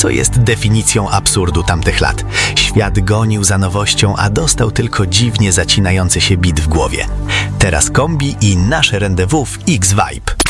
co jest definicją absurdu tamtych lat. Świat gonił za nowością, a dostał tylko dziwnie zacinający się bit w głowie. Teraz kombi i nasze rendezvous w X-Vibe.